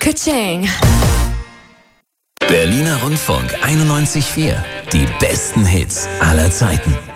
Ka-ching. Berliner Rundfunk 91.4. Die besten Hits aller Zeiten.